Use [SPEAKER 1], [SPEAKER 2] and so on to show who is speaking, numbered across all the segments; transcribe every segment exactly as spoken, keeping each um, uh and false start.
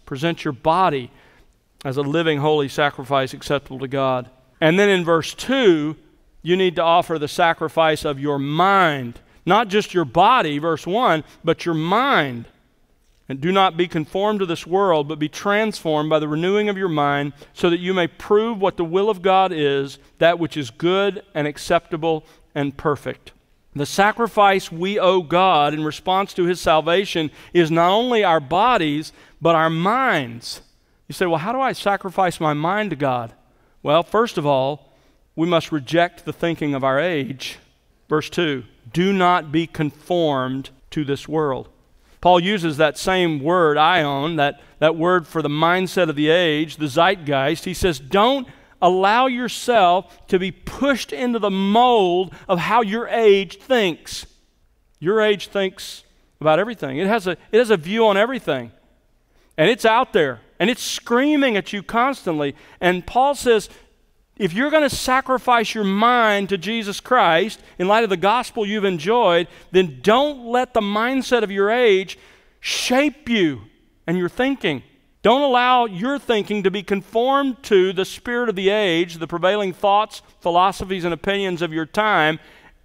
[SPEAKER 1] Present your body as a living, holy sacrifice acceptable to God. And then in verse two, you need to offer the sacrifice of your mind. Not just your body, verse one, but your mind. And do not be conformed to this world, but be transformed by the renewing of your mind, so that you may prove what the will of God is, that which is good and acceptable and perfect. The sacrifice we owe God in response to His salvation is not only our bodies, but our minds. You say, well, how do I sacrifice my mind to God? Well, first of all, we must reject the thinking of our age. Verse two, do not be conformed to this world. Paul uses that same word, aion, that, that word for the mindset of the age, the zeitgeist. He says, don't allow yourself to be pushed into the mold of how your age thinks. Your age thinks about everything. It has a, it has a view on everything. And it's out there. And it's screaming at you constantly. And Paul says, if you're going to sacrifice your mind to Jesus Christ in light of the gospel you've enjoyed, then don't let the mindset of your age shape you and your thinking. Don't allow your thinking to be conformed to the spirit of the age, the prevailing thoughts, philosophies, and opinions of your time.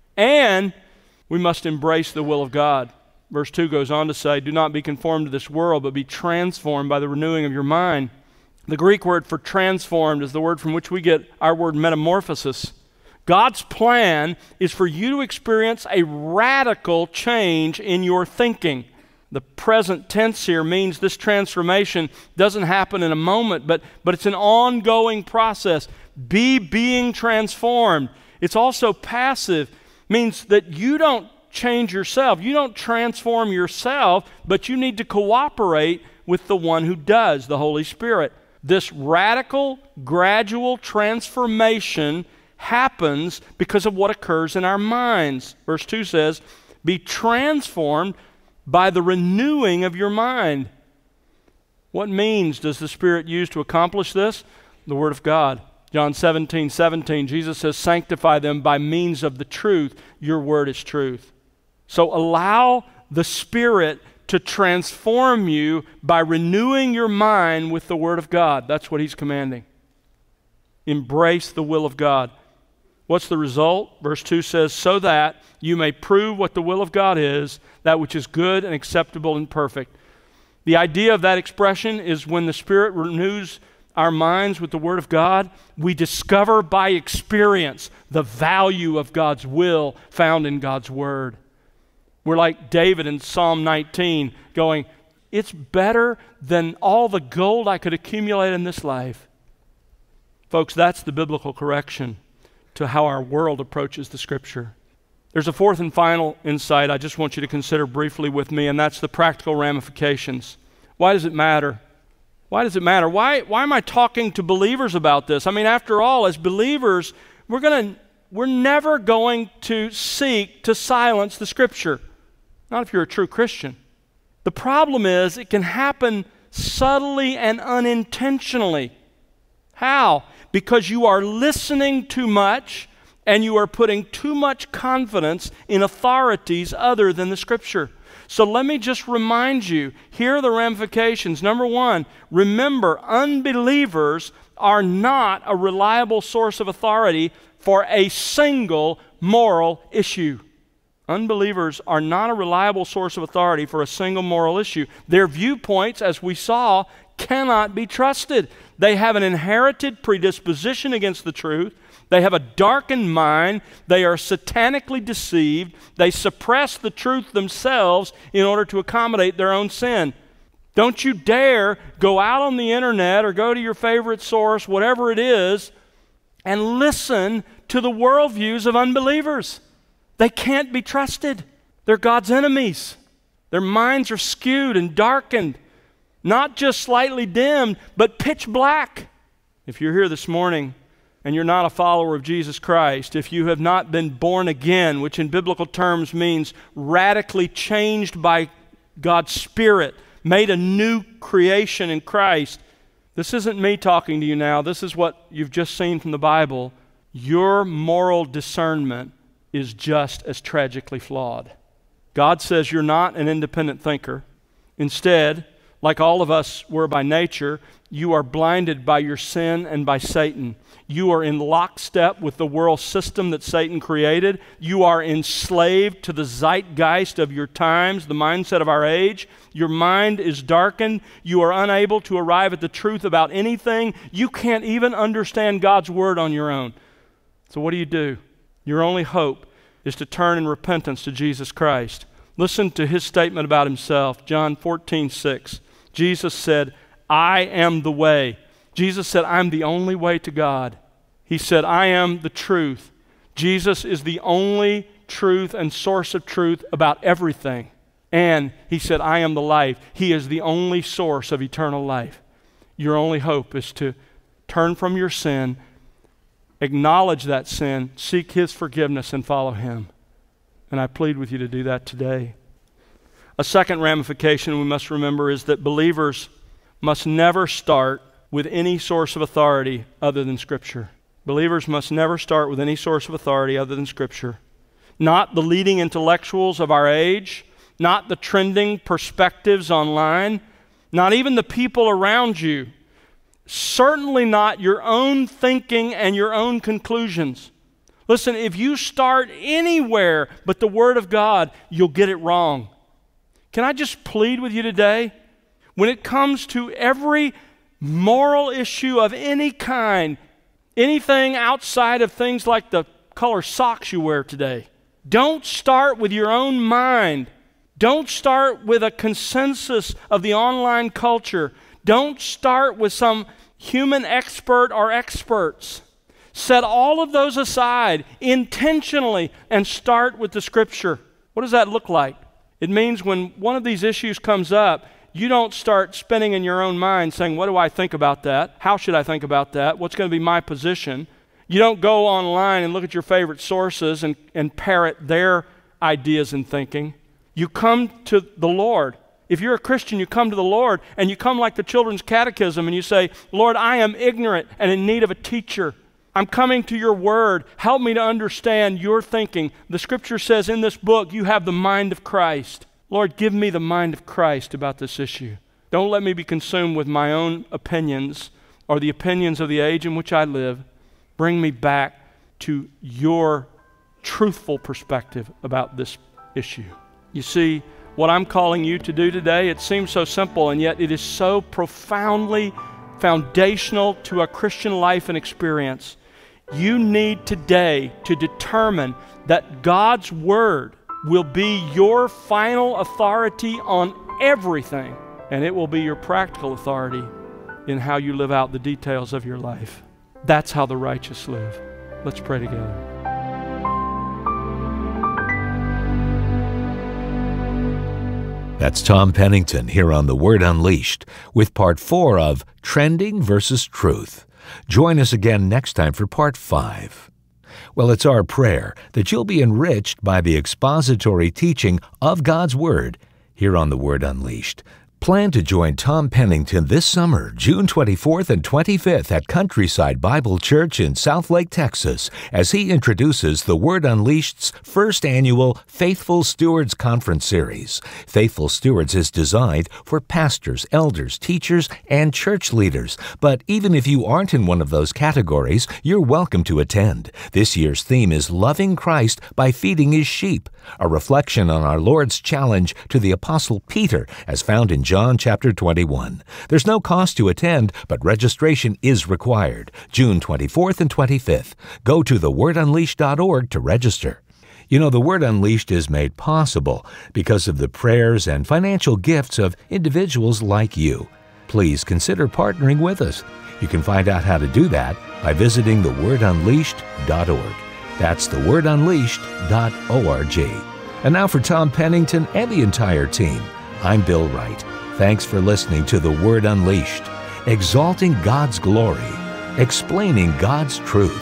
[SPEAKER 1] And we must embrace the will of God. Verse two goes on to say, do not be conformed to this world, but be transformed by the renewing of your mind. The Greek word for transformed is the word from which we get our word metamorphosis. God's plan is for you to experience a radical change in your thinking. The present tense here means this transformation doesn't happen in a moment, but, but it's an ongoing process. Be being transformed. It's also passive, means that you don't change yourself. You don't transform yourself, but you need to cooperate with the one who does, the Holy Spirit. This radical, gradual transformation happens because of what occurs in our minds. Verse two says, be transformed by the renewing of your mind. What means does the Spirit use to accomplish this? The Word of God. John seventeen, seventeen, Jesus says, sanctify them by means of the truth. Your word is truth. So allow the Spirit to transform you by renewing your mind with the Word of God. That's what He's commanding. Embrace the will of God. What's the result? Verse two says, so that you may prove what the will of God is, that which is good and acceptable and perfect. The idea of that expression is when the Spirit renews our minds with the Word of God, we discover by experience the value of God's will found in God's Word. We're like David in Psalm nineteen going, it's better than all the gold I could accumulate in this life. Folks, that's the biblical correction to how our world approaches the Scripture. There's a fourth and final insight I just want you to consider briefly with me, and that's the practical ramifications. Why does it matter? Why does it matter? Why, why am I talking to believers about this? I mean, after all, as believers, we're going to, we're never going to seek to silence the Scripture. Not if you're a true Christian. The problem is it can happen subtly and unintentionally. How? Because you are listening too much and you are putting too much confidence in authorities other than the Scripture. So let me just remind you, here are the ramifications. Number one, remember, unbelievers are not a reliable source of authority for a single moral issue. Unbelievers are not a reliable source of authority for a single moral issue. Their viewpoints, as we saw, cannot be trusted. They have an inherited predisposition against the truth. They have a darkened mind. They are satanically deceived. They suppress the truth themselves in order to accommodate their own sin. Don't you dare go out on the internet or go to your favorite source, whatever it is, and listen to the worldviews of unbelievers. They can't be trusted. They're God's enemies. Their minds are skewed and darkened, not just slightly dimmed, but pitch black. If you're here this morning and you're not a follower of Jesus Christ, if you have not been born again, which in biblical terms means radically changed by God's Spirit, made a new creation in Christ, this isn't me talking to you now. This is what you've just seen from the Bible. Your moral discernment is just as tragically flawed. God says you're not an independent thinker. Instead, like all of us were by nature, you are blinded by your sin and by Satan. You are in lockstep with the world system that Satan created. You are enslaved to the zeitgeist of your times, the mindset of our age. Your mind is darkened. You are unable to arrive at the truth about anything. You can't even understand God's word on your own. So what do you do? Your only hope is to turn in repentance to Jesus Christ. Listen to his statement about himself, John fourteen six. Jesus said, I am the way. Jesus said, I'm the only way to God. He said, I am the truth. Jesus is the only truth and source of truth about everything. And he said, I am the life. He is the only source of eternal life. Your only hope is to turn from your sin, acknowledge that sin, seek his forgiveness, and follow him. And I plead with you to do that today. A second ramification we must remember is that believers must never start with any source of authority other than Scripture. Believers must never start with any source of authority other than Scripture. Not the leading intellectuals of our age, not the trending perspectives online, not even the people around you. Certainly not your own thinking and your own conclusions. Listen, if you start anywhere but the Word of God, you'll get it wrong. Can I just plead with you today? When it comes to every moral issue of any kind, anything outside of things like the color socks you wear today, don't start with your own mind. Don't start with a consensus of the online culture. Don't start with some human expert or experts. Set all of those aside intentionally and start with the Scripture. What does that look like? It means when one of these issues comes up, you don't start spinning in your own mind saying, what do I think about that? How should I think about that? What's going to be my position? You don't go online and look at your favorite sources and, and parrot their ideas and thinking. You come to the Lord. If you're a Christian, you come to the Lord and you come like the Children's Catechism and you say, Lord, I am ignorant and in need of a teacher. I'm coming to your word. Help me to understand your thinking. The Scripture says in this book, you have the mind of Christ. Lord, give me the mind of Christ about this issue. Don't let me be consumed with my own opinions or the opinions of the age in which I live. Bring me back to your truthful perspective about this issue. You see, what I'm calling you to do today, it seems so simple, and yet it is so profoundly foundational to a Christian life and experience. You need today to determine that God's Word will be your final authority on everything, and it will be your practical authority in how you live out the details of your life. That's how the righteous live. Let's pray together.
[SPEAKER 2] That's Tom Pennington here on The Word Unleashed with part four of Trending versus Truth. Join us again next time for part five. Well, it's our prayer that you'll be enriched by the expository teaching of God's Word here on The Word Unleashed. Plan to join Tom Pennington this summer, June twenty-fourth and twenty-fifth at Countryside Bible Church in Southlake, Texas, as he introduces The Word Unleashed's first annual Faithful Stewards Conference Series. Faithful Stewards is designed for pastors, elders, teachers, and church leaders. But even if you aren't in one of those categories, you're welcome to attend. This year's theme is Loving Christ by Feeding His Sheep, a reflection on our Lord's challenge to the Apostle Peter as found in John chapter twenty-one. There's no cost to attend, but registration is required. June twenty-fourth and twenty-fifth. Go to the word unleashed dot org to register. You know, The Word Unleashed is made possible because of the prayers and financial gifts of individuals like you. Please consider partnering with us. You can find out how to do that by visiting the word unleashed dot org. That's the word unleashed dot org. And now for Tom Pennington and the entire team, I'm Bill Wright. Thanks for listening to The Word Unleashed, exalting God's glory, explaining God's truth.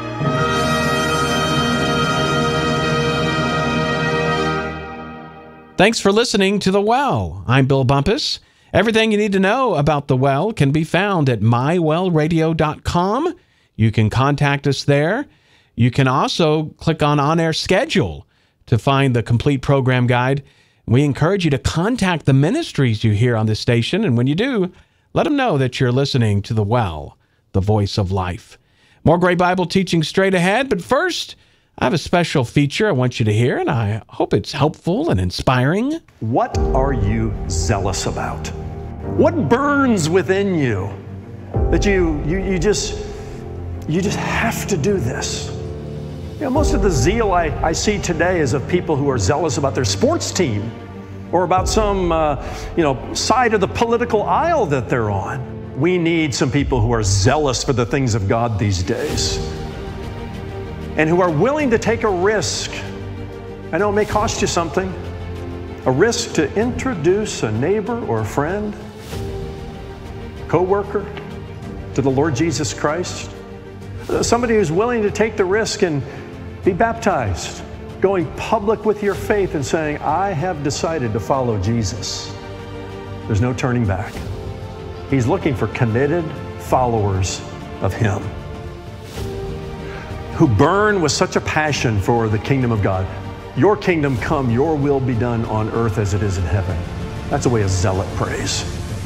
[SPEAKER 3] Thanks for listening to The Well. I'm Bill Bumpus. Everything you need to know about The Well can be found at my well radio dot com. You can contact us there. You can also click on On Air Schedule to find the complete program guide. We encourage you to contact the ministries you hear on this station, and when you do, let them know that you're listening to The Well, the voice of life. More great Bible teaching straight ahead, but first, I have a special feature I want you to hear, and I hope it's helpful and inspiring.
[SPEAKER 4] What are you zealous about? What burns within you that you you, you just you just have to do this? You know, most of the zeal I, I see today is of people who are zealous about their sports team or about some uh, you know side of the political aisle that they're on. We need some people who are zealous for the things of God these days and who are willing to take a risk. I know it may cost you something, a risk to introduce a neighbor or a friend, co-worker to the Lord Jesus Christ. Somebody who's willing to take the risk and be baptized, going public with your faith and saying, I have decided to follow Jesus. There's no turning back. He's looking for committed followers of Him who burn with such a passion for the kingdom of God. Your kingdom come, your will be done on earth as it is in heaven. That's the way a zealot prays.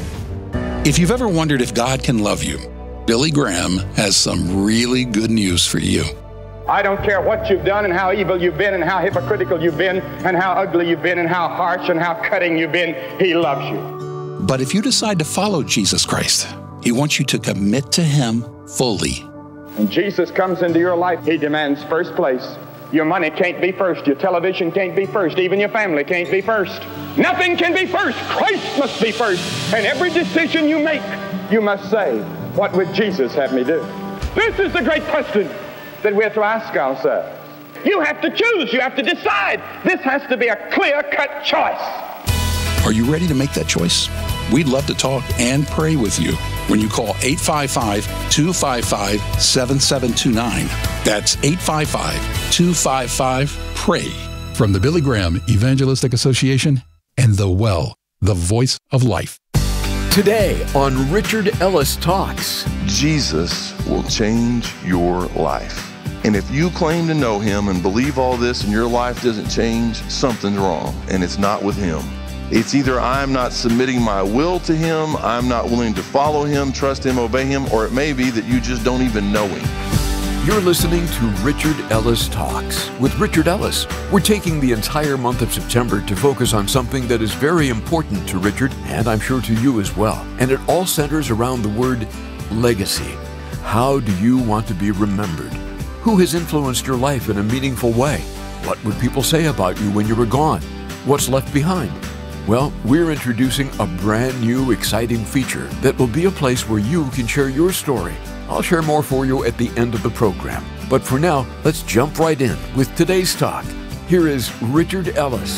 [SPEAKER 5] If you've ever wondered if God can love you, Billy Graham has some really good news for you.
[SPEAKER 6] I don't care what you've done and how evil you've been and how hypocritical you've been and how ugly you've been and how harsh and how cutting you've been. He loves you.
[SPEAKER 5] But if you decide to follow Jesus Christ, He wants you to commit to Him fully.
[SPEAKER 6] When Jesus comes into your life, He demands first place. Your money can't be first. Your television can't be first. Even your family can't be first. Nothing can be first. Christ must be first. And every decision you make, you must say, what would Jesus have me do? This is the great question that we have to ask ourselves. You have to choose. You have to decide. This has to be a clear-cut choice.
[SPEAKER 5] Are you ready to make that choice? We'd love to talk and pray with you when you call eight five five, two five five, seven seven two nine. That's eight five five, two five five, PRAY. From the Billy Graham Evangelistic Association and The Well, the voice of life.
[SPEAKER 7] Today on Richard Ellis Talks.
[SPEAKER 8] Jesus will change your life. And if you claim to know Him and believe all this and your life doesn't change, something's wrong, and it's not with Him. It's either I'm not submitting my will to Him, I'm not willing to follow Him, trust Him, obey Him, or it may be that you just don't even know Him.
[SPEAKER 7] You're listening to Richard Ellis Talks with Richard Ellis. We're taking the entire month of September to focus on something that is very important to Richard, and I'm sure to you as well. And it all centers around the word legacy. How do you want to be remembered? Who has influenced your life in a meaningful way? What would people say about you when you were gone? What's left behind? Well, we're introducing a brand new, exciting feature that will be a place where you can share your story. I'll share more for you at the end of the program. But for now, let's jump right in with today's talk. Here is Richard Ellis.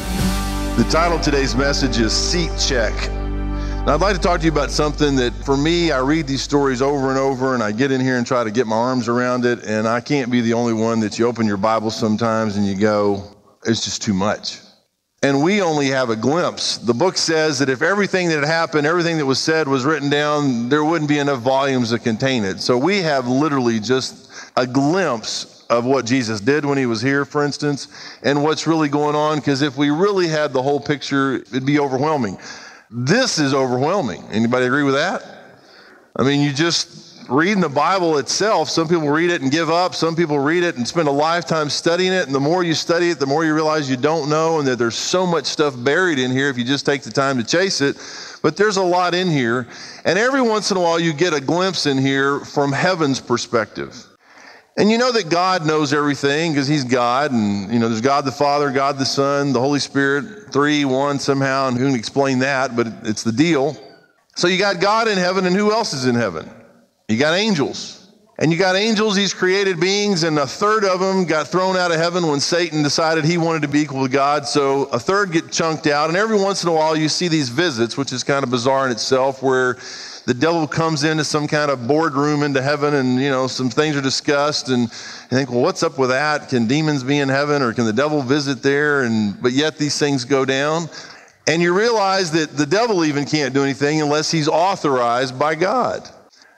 [SPEAKER 8] The title of today's message is Seat Check. Now, I'd like to talk to you about something that, for me, I read these stories over and over, and I get in here and try to get my arms around it, and I can't be the only one that you open your Bible sometimes and you go, it's just too much. And we only have a glimpse. The book says that if everything that had happened, everything that was said was written down, there wouldn't be enough volumes to contain it. So we have literally just a glimpse of what Jesus did when He was here, for instance, and what's really going on, because if we really had the whole picture, it'd be overwhelming. This is overwhelming. Anybody agree with that? I mean, you just reading the Bible itself, some people read it and give up. Some people read it and spend a lifetime studying it. And the more you study it, the more you realize you don't know, and that there's so much stuff buried in here if you just take the time to chase it. But there's a lot in here. And every once in a while, you get a glimpse in here from heaven's perspective. And you know that God knows everything because He's God. And, you know, there's God the Father, God the Son, the Holy Spirit, three, one somehow. And who can explain that? But it's the deal. So you got God in heaven, and who else is in heaven? You got angels. And you got angels, these created beings, and a third of them got thrown out of heaven when Satan decided he wanted to be equal to God. So a third get chunked out. And every once in a while you see these visits, which is kind of bizarre in itself, where the devil comes into some kind of boardroom into heaven, and, you know, some things are discussed, and you think, well, what's up with that? Can demons be in heaven, or can the devil visit there? And but yet these things go down. And you realize that the devil even can't do anything unless he's authorized by God.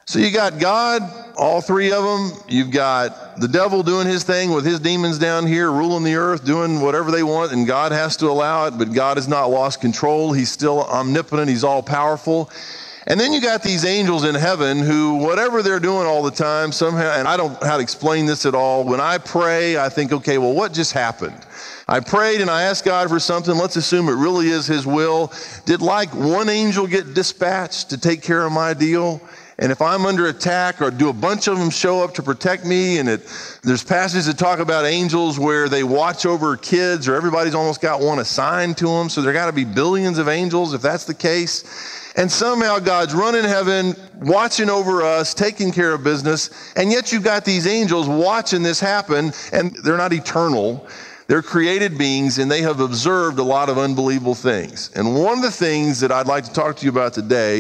[SPEAKER 8] So you got God, all three of them. You've got the devil doing his thing with his demons down here, ruling the earth, doing whatever they want, and God has to allow it, but God has not lost control. He's still omnipotent. He's all powerful. And then you got these angels in heaven who, whatever they're doing all the time, somehow, and I don't know how to explain this at all. When I pray, I think, okay, well, what just happened? I prayed and I asked God for something. Let's assume it really is his will. Did like one angel get dispatched to take care of my deal? And if I'm under attack, or do a bunch of them show up to protect me? And it, there's passages that talk about angels where they watch over kids, or everybody's almost got one assigned to them. So there got to be billions of angels if that's the case. And somehow God's running heaven, watching over us, taking care of business. And yet you've got these angels watching this happen, and they're not eternal. They're created beings, and they have observed a lot of unbelievable things. And one of the things that I'd like to talk to you about today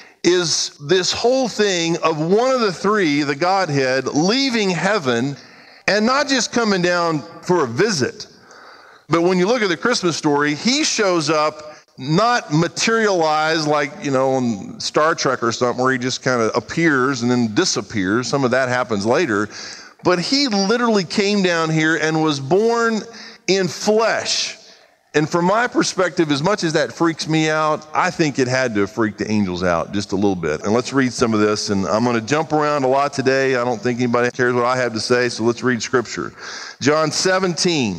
[SPEAKER 8] is this whole thing of one of the three, the Godhead, leaving heaven and not just coming down for a visit. But when you look at the Christmas story, he shows up not materialized like, you know, on Star Trek or something where he just kind of appears and then disappears. Some of that happens later. But he literally came down here and was born in flesh. And from my perspective, as much as that freaks me out, I think it had to freak the angels out just a little bit. And let's read some of this. And I'm going to jump around a lot today. I don't think anybody cares what I have to say, so let's read scripture. John seventeen.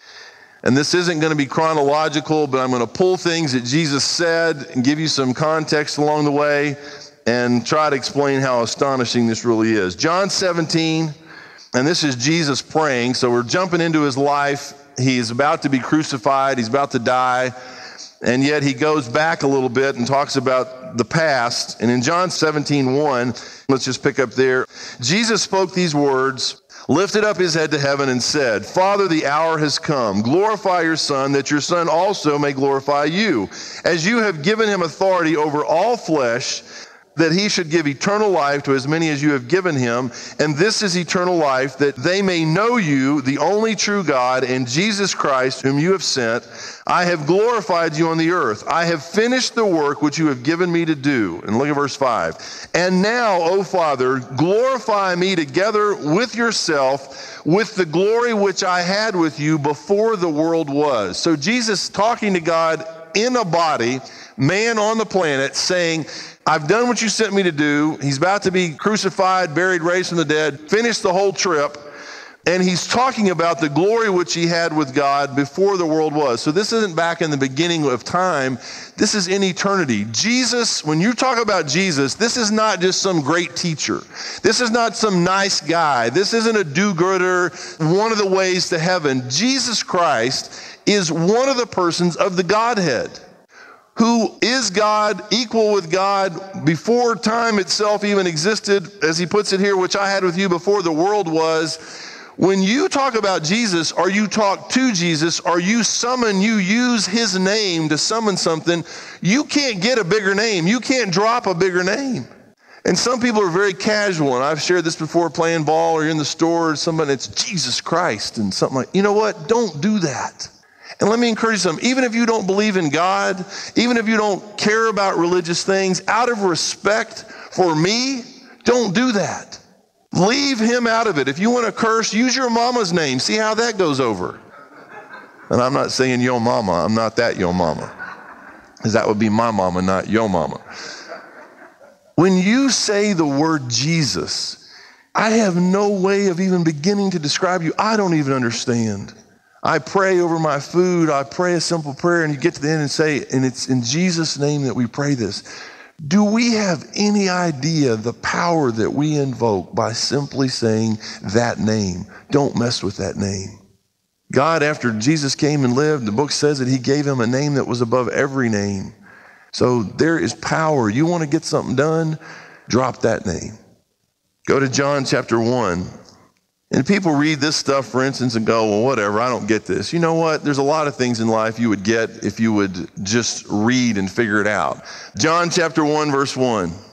[SPEAKER 8] And this isn't going to be chronological, but I'm going to pull things that Jesus said and give you some context along the way and try to explain how astonishing this really is. John seventeen, and this is Jesus praying. So we're jumping into his life. He's about to be crucified. He's about to die. And yet he goes back a little bit and talks about the past. And in John seventeen one, let's just pick up there. Jesus spoke these words, lifted up his head to heaven and said, Father, the hour has come. Glorify your Son, that your Son also may glorify you. As you have given him authority over all flesh, that he should give eternal life to as many as you have given him. And this is eternal life, that they may know you, the only true God, and Jesus Christ, whom you have sent. I have glorified you on the earth. I have finished the work which you have given me to do. And look at verse five. And now, O Father, glorify me together with yourself, with the glory which I had with you before the world was. So Jesus talking to God in a body, man on the planet, saying, I've done what you sent me to do. He's about to be crucified, buried, raised from the dead, finished the whole trip. And he's talking about the glory which he had with God before the world was. So this isn't back in the beginning of time. This is in eternity. Jesus, when you talk about Jesus, this is not just some great teacher. This is not some nice guy. This isn't a do-gooder, one of the ways to heaven. Jesus Christ is one of the persons of the Godhead, who is God, equal with God, before time itself even existed, as he puts it here, which I had with you before the world was. When you talk about Jesus, or you talk to Jesus, or you summon, you use his name to summon something, you can't get a bigger name. You can't drop a bigger name. And some people are very casual, and I've shared this before, playing ball or in the store, or somebody, it's Jesus Christ and something like, you know what? Don't do that. And let me encourage you something. Even if you don't believe in God, even if you don't care about religious things, out of respect for me, don't do that. Leave him out of it. If you want to curse, use your mama's name. See how that goes over. And I'm not saying yo mama. I'm not that yo mama. Because that would be my mama, not yo mama. When you say the word Jesus, I have no way of even beginning to describe you. I don't even understand. I pray over my food. I pray a simple prayer, and you get to the end and say, and it's in Jesus' name that we pray this. Do we have any idea the power that we invoke by simply saying that name? Don't mess with that name. God, after Jesus came and lived, the book says that he gave him a name that was above every name. So there is power. You want to get something done? Drop that name. Go to John chapter one. And people read this stuff, for instance, and go, well, whatever, I don't get this. You know what? There's a lot of things in life you would get if you would just read and figure it out. John chapter one, verse one.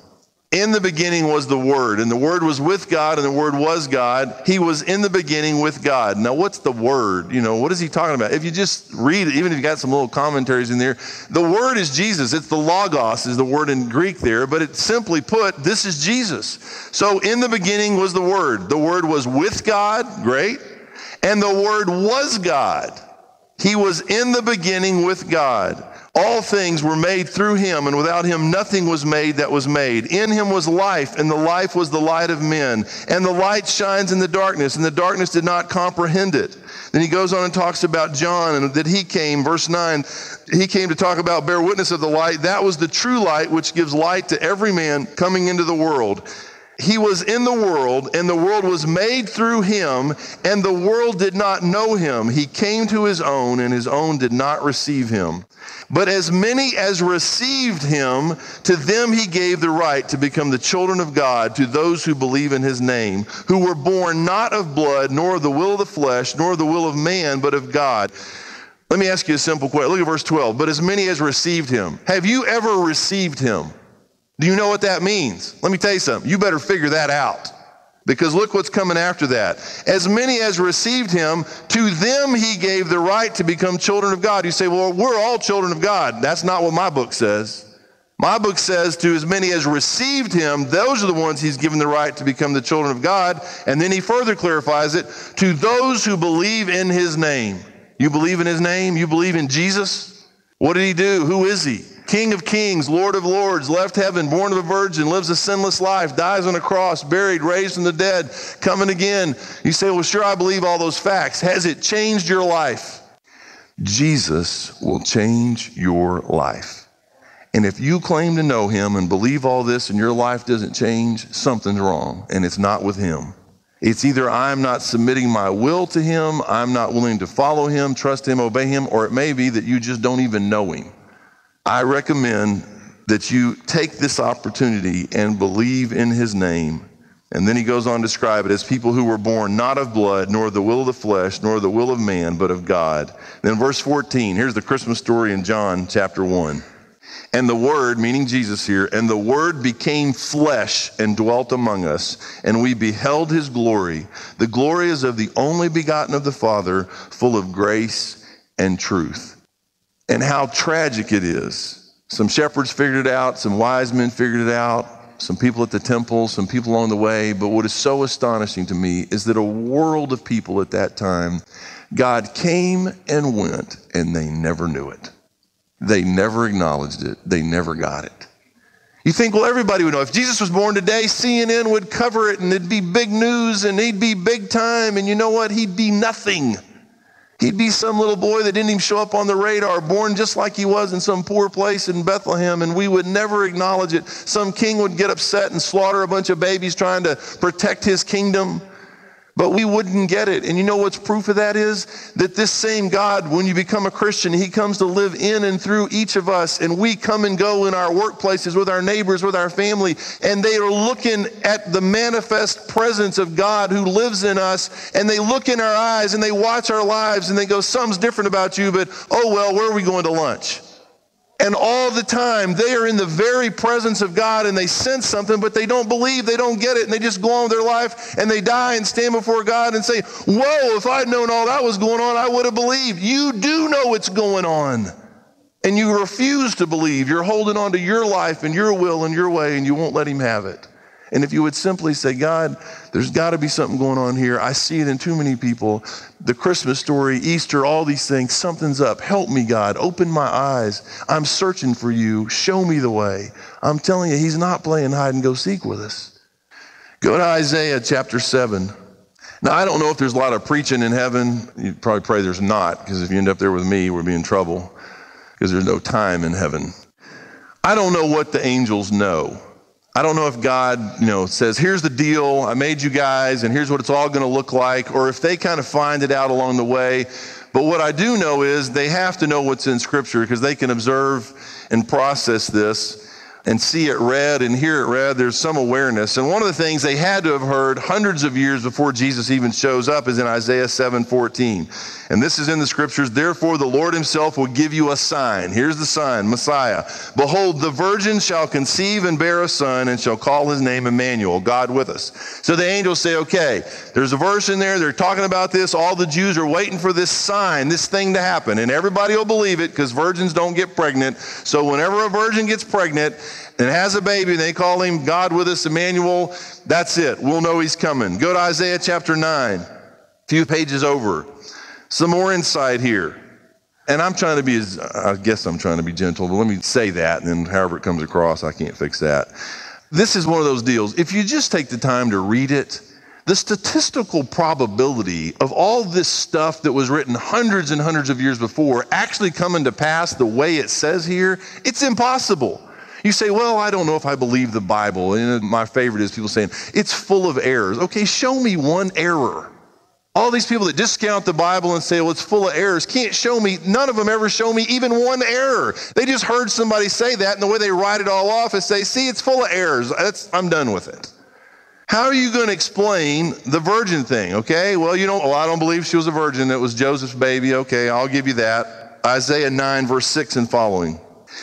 [SPEAKER 8] In the beginning was the Word, and the Word was with God, and the Word was God. He was in the beginning with God. Now, what's the Word? You know, what is he talking about? If you just read it, even if you got some little commentaries in there, the Word is Jesus. It's the Logos is the word in Greek there, but it's simply put, this is Jesus. So in the beginning was the Word. The Word was with God, great, and the Word was God. He was in the beginning with God. All things were made through him, and without him nothing was made that was made. In him was life, and the life was the light of men. And the light shines in the darkness, and the darkness did not comprehend it. Then he goes on and talks about John, and that he came, verse nine, he came to talk about bear witness of the light. That was the true light, which gives light to every man coming into the world. He was in the world, and the world was made through him, and the world did not know him. He came to his own, and his own did not receive him. But as many as received him, to them he gave the right to become the children of God, to those who believe in his name, who were born not of blood, nor of the will of the flesh, nor of the will of man, but of God. Let me ask you a simple question. Look at verse twelve. But as many as received him. Have you ever received him? Do you know what that means? Let me tell you something. You better figure that out, because look what's coming after that. As many as received him, to them he gave the right to become children of God. You say, well, we're all children of God. That's not what my book says. My book says to as many as received him, those are the ones he's given the right to become the children of God. And then he further clarifies it, to those who believe in his name. You believe in his name? You believe in Jesus? What did he do? Who is he? King of kings, Lord of lords, left heaven, born of a virgin, lives a sinless life, dies on a cross, buried, raised from the dead, coming again. You say, well, sure, I believe all those facts. Has it changed your life? Jesus will change your life. And if you claim to know him and believe all this and your life doesn't change, something's wrong, and it's not with him. It's either I'm not submitting my will to him, I'm not willing to follow him, trust him, obey him, or it may be that you just don't even know him. I recommend that you take this opportunity and believe in his name. And then he goes on to describe it as people who were born not of blood, nor of the will of the flesh, nor of the will of man, but of God. Then verse fourteen, here's the Christmas story in John chapter one. And the Word, meaning Jesus here, and the Word became flesh and dwelt among us, and we beheld his glory. The glory is of the only begotten of the Father, full of grace and truth. And how tragic it is. Some shepherds figured it out, some wise men figured it out, some people at the temple, some people along the way. But what is so astonishing to me is that a world of people at that time, God came and went, and they never knew it. They never acknowledged it. They never got it. You think, well, everybody would know. If Jesus was born today, C N N would cover it, and it'd be big news, and he'd be big time. And you know what? He'd be nothing. He'd be some little boy that didn't even show up on the radar, born just like he was in some poor place in Bethlehem, and we would never acknowledge it. Some king would get upset and slaughter a bunch of babies trying to protect his kingdom, but we wouldn't get it. And you know what's proof of that is? That this same God, when you become a Christian, he comes to live in and through each of us, and we come and go in our workplaces with our neighbors, with our family, and they are looking at the manifest presence of God who lives in us, and they look in our eyes and they watch our lives and they go, something's different about you, but oh well, where are we going to lunch? And all the time, they are in the very presence of God, and they sense something, but they don't believe, they don't get it, and they just go on with their life, and they die and stand before God and say, whoa, if I'd known all that was going on, I would have believed. You do know what's going on, and you refuse to believe. You're holding on to your life and your will and your way, and you won't let him have it. And if you would simply say, God, there's got to be something going on here. I see it in too many people. The Christmas story, Easter, all these things, something's up. Help me, God. Open my eyes. I'm searching for you. Show me the way. I'm telling you, he's not playing hide and go seek with us. Go to Isaiah chapter seven. Now, I don't know if there's a lot of preaching in heaven. You'd probably pray there's not, because if you end up there with me, we'll be in trouble, because there's no time in heaven. I don't know what the angels know. I don't know if God, you know, says, here's the deal, I made you guys, and here's what it's all going to look like, or if they kind of find it out along the way. But what I do know is they have to know what's in Scripture, because they can observe and process this. and see it read and hear it read, there's some awareness. And one of the things they had to have heard hundreds of years before Jesus even shows up is in Isaiah seven fourteen. And this is in the scriptures, therefore the Lord himself will give you a sign. Here's the sign, Messiah. Behold, the virgin shall conceive and bear a son and shall call his name Emmanuel, God with us. So the angels say, okay, there's a verse in there, they're talking about this. All the Jews are waiting for this sign, this thing to happen. And everybody will believe it because virgins don't get pregnant. So whenever a virgin gets pregnant and has a baby, and they call him God with us, Emmanuel, that's it. We'll know he's coming. Go to Isaiah chapter nine, a few pages over. Some more insight here. And I'm trying to be, as I guess I'm trying to be gentle, but let me say that, and then however it comes across, I can't fix that. This is one of those deals. If you just take the time to read it, the statistical probability of all this stuff that was written hundreds and hundreds of years before actually coming to pass the way it says here, it's impossible. You say, well, I don't know if I believe the Bible. And my favorite is people saying, it's full of errors. Okay, show me one error. All these people that discount the Bible and say, well, it's full of errors, can't show me, none of them ever show me even one error. They just heard somebody say that, and the way they write it all off is say, see, it's full of errors. That's, I'm done with it. How are you going to explain the virgin thing? Okay, well, you don't, well, I don't believe she was a virgin. It was Joseph's baby. Okay, I'll give you that. Isaiah nine, verse six and following.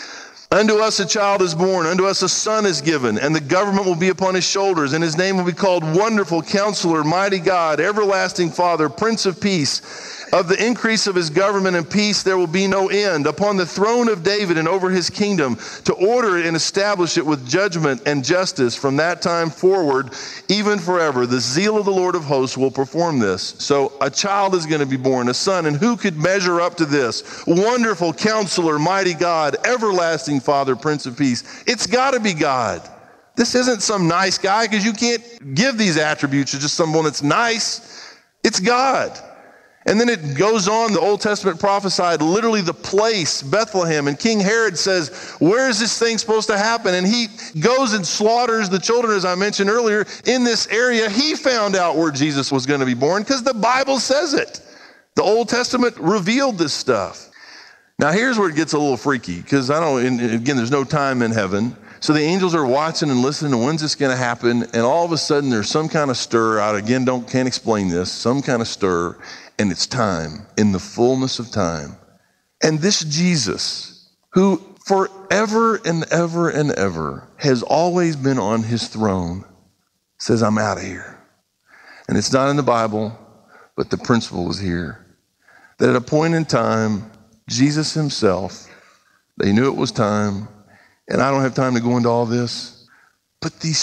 [SPEAKER 8] Unto us a child is born, unto us a son is given, and the government will be upon his shoulders, and his name will be called Wonderful Counselor, Mighty God, Everlasting Father, Prince of Peace. Of the increase of his government and peace there will be no end, upon the throne of David and over his kingdom, to order it and establish it with judgment and justice from that time forward, even forever. The zeal of the Lord of hosts will perform this. So a child is going to be born, a son, and who could measure up to this? Wonderful Counselor, Mighty God, Everlasting Father, Prince of Peace. It's got to be God. This isn't some nice guy, because you can't give these attributes to just someone that's nice. It's God. And then it goes on, the Old Testament prophesied literally the place, Bethlehem, and King Herod says, where is this thing supposed to happen? And he goes and slaughters the children, as I mentioned earlier, in this area. He found out where Jesus was going to be born because the Bible says it. The Old Testament revealed this stuff. Now here's where it gets a little freaky, because I don't, and again, there's no time in heaven. So the angels are watching and listening to when's this going to happen, and all of a sudden there's some kind of stir. I again don't can't explain this. Some kind of stir. And it's time, in the fullness of time. And this Jesus, who forever and ever and ever has always been on his throne, says, I'm out of here. And it's not in the Bible, but the principle is here. That at a point in time, Jesus himself, they knew it was time, and I don't have time to go into all this, but these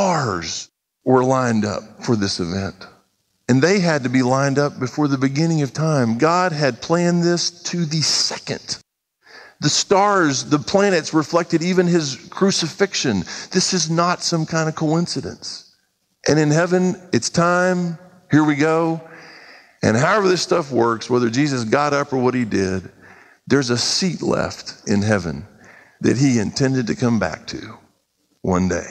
[SPEAKER 8] stars were lined up for this event. And they had to be lined up before the beginning of time. God had planned this to the second. The stars, the planets reflected even his crucifixion. This is not some kind of coincidence. And in heaven, it's time. Here we go. And however this stuff works, whether Jesus got up or what he did, there's a seat left in heaven that he intended to come back to one day.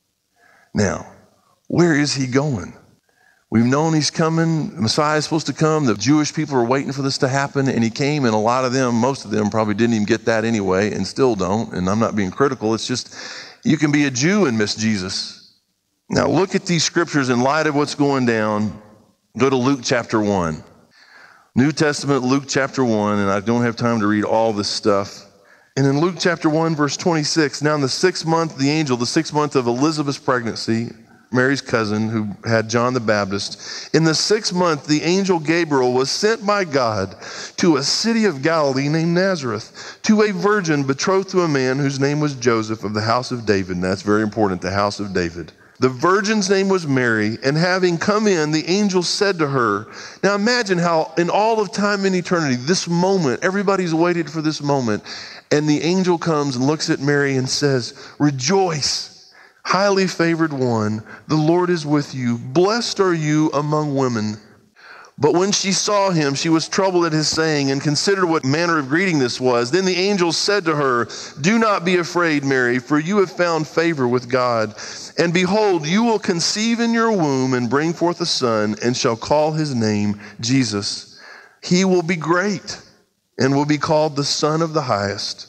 [SPEAKER 8] Now, where is he going? We've known he's coming. The Messiah is supposed to come. The Jewish people are waiting for this to happen, and he came, and a lot of them, most of them probably didn't even get that anyway and still don't, and I'm not being critical. It's just you can be a Jew and miss Jesus. Now look at these scriptures in light of what's going down. Go to Luke chapter one. New Testament, Luke chapter one, and I don't have time to read all this stuff. And in Luke chapter one, verse twenty-six, now in the sixth month, the angel, the sixth month of Elizabeth's pregnancy, Mary's cousin who had John the Baptist. In the sixth month, the angel Gabriel was sent by God to a city of Galilee named Nazareth, to a virgin betrothed to a man whose name was Joseph of the house of David. And that's very important, the house of David. The virgin's name was Mary, and having come in, the angel said to her, now imagine how in all of time and eternity, this moment, everybody's waited for this moment, and the angel comes and looks at Mary and says, rejoice, highly favored one, the Lord is with you. Blessed are you among women. But when she saw him, she was troubled at his saying and considered what manner of greeting this was. Then the angel said to her, do not be afraid, Mary, for you have found favor with God. And behold, you will conceive in your womb and bring forth a son, and shall call his name Jesus. He will be great and will be called the Son of the Highest.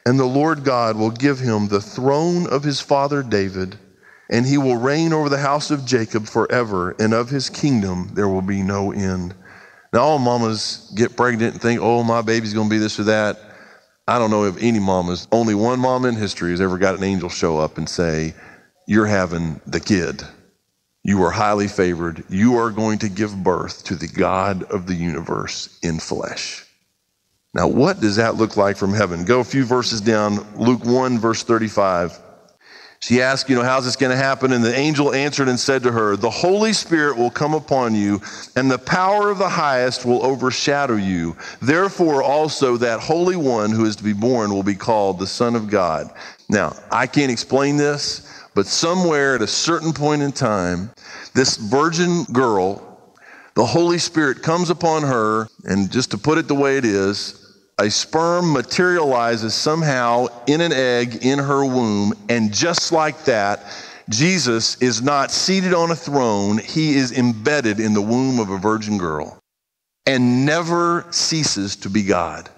[SPEAKER 8] And the Lord God will give him the throne of his father David, and he will reign over the house of Jacob forever, and of his kingdom there will be no end. Now, all mamas get pregnant and think, oh, my baby's going to be this or that. I don't know if any mamas, only one mama in history has ever got an angel show up and say, you're having the kid. You are highly favored. You are going to give birth to the God of the universe in flesh. Now, what does that look like from heaven? Go a few verses down, Luke one, verse thirty-five. She asked, you know, how's this going to happen? And the angel answered and said to her, the Holy Spirit will come upon you, and the power of the highest will overshadow you. Therefore, also that Holy One who is to be born will be called the Son of God. Now, I can't explain this, but somewhere at a certain point in time, this virgin girl, the Holy Spirit comes upon her, and just to put it the way it is, a sperm materializes somehow in an egg in her womb, and just like that, Jesus is not seated on a throne. He is embedded in the womb of a virgin girl and never ceases to be God.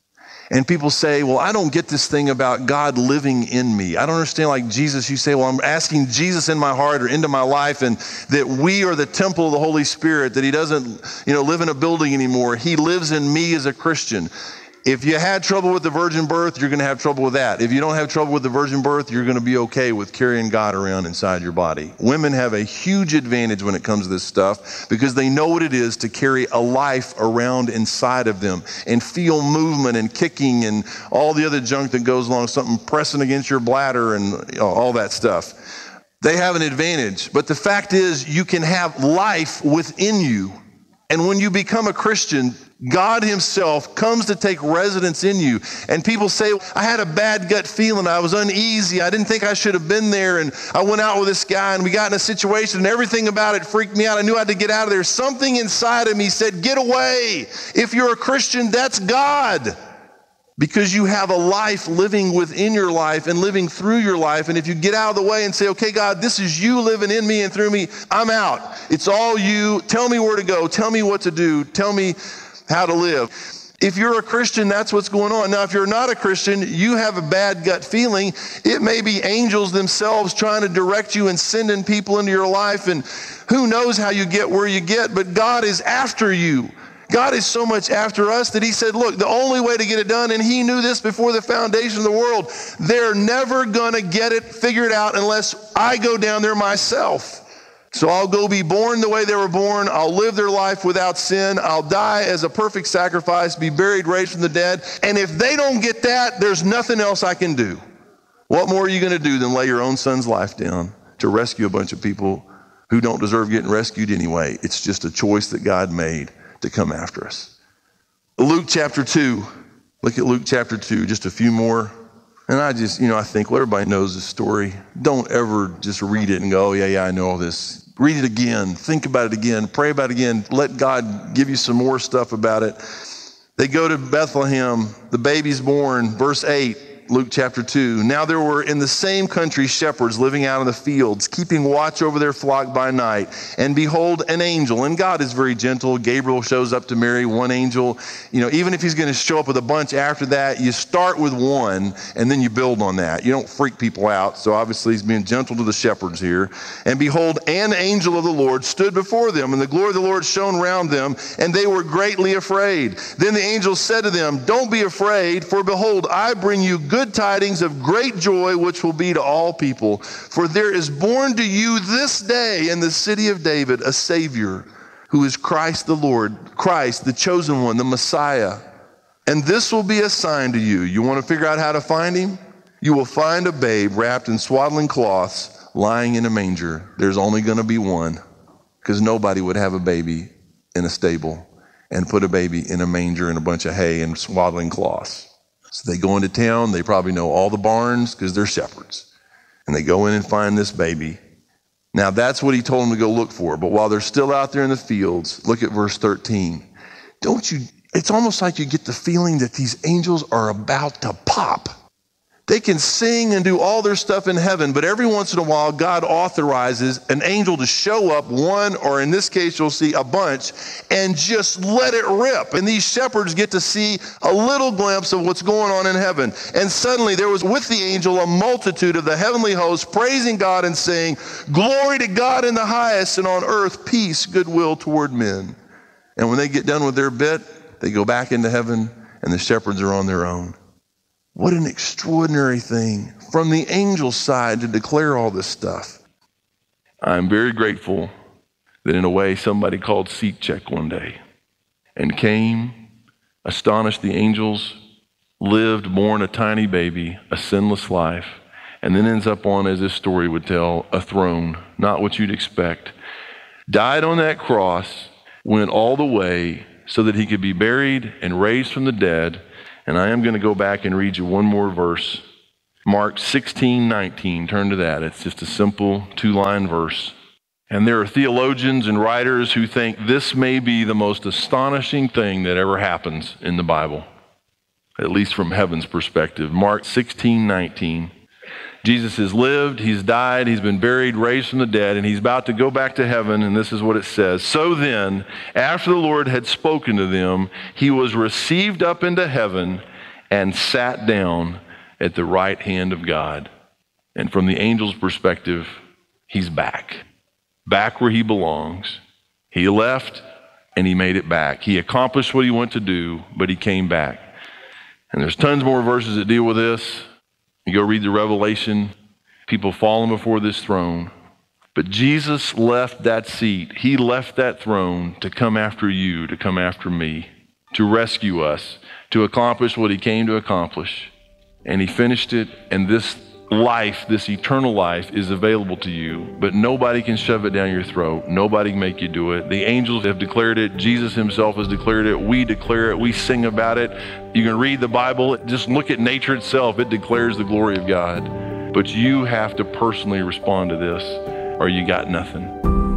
[SPEAKER 8] And people say, well, I don't get this thing about God living in me. I don't understand, like Jesus, you say, well, I'm asking Jesus in my heart or into my life, and that we are the temple of the Holy Spirit, that he doesn't, you know, live in a building anymore. He lives in me as a Christian. If you had trouble with the virgin birth, you're going to have trouble with that. If you don't have trouble with the virgin birth, you're going to be okay with carrying God around inside your body. Women have a huge advantage when it comes to this stuff because they know what it is to carry a life around inside of them and feel movement and kicking and all the other junk that goes along, something pressing against your bladder and you know, all that stuff. They have an advantage. But the fact is, you can have life within you. And when you become a Christian, God himself comes to take residence in you. And people say, I had a bad gut feeling. I was uneasy. I didn't think I should have been there. And I went out with this guy and we got in a situation and everything about it freaked me out. I knew I had to get out of there. Something inside of me said, get away. If you're a Christian, that's God. Because you have a life living within your life and living through your life. And if you get out of the way and say, okay, God, this is you living in me and through me, I'm out. It's all you. Tell me where to go. Tell me what to do. Tell me how to live. If you're a Christian, that's what's going on. Now, if you're not a Christian, you have a bad gut feeling. It may be angels themselves trying to direct you and sending people into your life. And who knows how you get where you get, but God is after you. God is so much after us that he said, look, the only way to get it done, and he knew this before the foundation of the world, they're never going to get it figured out unless I go down there myself. So I'll go be born the way they were born. I'll live their life without sin. I'll die as a perfect sacrifice, be buried, raised from the dead. And if they don't get that, there's nothing else I can do. What more are you going to do than lay your own son's life down to rescue a bunch of people who don't deserve getting rescued anyway? It's just a choice that God made to come after us. Luke chapter two. Look at Luke chapter two, just a few more. And I just, you know, I think, well, everybody knows this story. Don't ever just read it and go, oh, yeah, yeah, I know all this. Read it again. Think about it again. Pray about it again. Let God give you some more stuff about it. They go to Bethlehem. The baby's born. Verse eight. Luke chapter two. Now there were in the same country shepherds living out in the fields, keeping watch over their flock by night. And behold, an angel, and God is very gentle. Gabriel shows up to Mary, one angel. You know, even if he's going to show up with a bunch after that, you start with one and then you build on that. You don't freak people out. So obviously he's being gentle to the shepherds here. And behold, an angel of the Lord stood before them, and the glory of the Lord shone round them, and they were greatly afraid. Then the angel said to them, don't be afraid, for behold, I bring you good tidings of great joy, which will be to all people. For there is born to you this day in the city of David a Savior, who is Christ the Lord, Christ, the chosen one, the Messiah. And this will be a sign to you. You want to figure out how to find him? You will find a babe wrapped in swaddling cloths, lying in a manger. There's only going to be one, because nobody would have a baby in a stable and put a baby in a manger and a bunch of hay and swaddling cloths. So they go into town. They probably know all the barns because they're shepherds. And they go in and find this baby. Now that's what he told them to go look for. But while they're still out there in the fields, look at verse thirteen. Don't you, it's almost like you get the feeling that these angels are about to pop. They can sing and do all their stuff in heaven, but every once in a while, God authorizes an angel to show up, one, or in this case, you'll see a bunch, and just let it rip. And these shepherds get to see a little glimpse of what's going on in heaven. And suddenly there was with the angel a multitude of the heavenly hosts praising God and saying, "Glory to God in the highest, and on earth peace, goodwill toward men." And when they get done with their bit, they go back into heaven, and the shepherds are on their own. What an extraordinary thing from the angel's side to declare all this stuff. I'm very grateful that in a way somebody called Seat Check one day and came, astonished the angels, lived, born a tiny baby, a sinless life, and then ends up on, as this story would tell, a throne, not what you'd expect. Died on that cross, went all the way so that he could be buried and raised from the dead. And I am going to go back and read you one more verse. Mark sixteen nineteen, turn to that. It's just a simple two-line verse. And there are theologians and writers who think this may be the most astonishing thing that ever happens in the Bible, at least from heaven's perspective. Mark sixteen nineteen. Jesus has lived, he's died, he's been buried, raised from the dead, and he's about to go back to heaven, and this is what it says. So then, after the Lord had spoken to them, he was received up into heaven and sat down at the right hand of God. And from the angel's perspective, he's back. Back where he belongs. He left, and he made it back. He accomplished what he went to do, but he came back. And there's tons more verses that deal with this. You go read the Revelation, people falling before this throne. But Jesus left that seat. He left that throne to come after you, to come after me, to rescue us, to accomplish what he came to accomplish. And he finished it, and this life, this eternal life, is available to you, but nobody can shove it down your throat. Nobody can make you do it. The angels have declared it. Jesus himself has declared it. We declare it. We sing about it. You can read the Bible. Just look at nature itself. It declares the glory of God. But you have to personally respond to this, or you got nothing.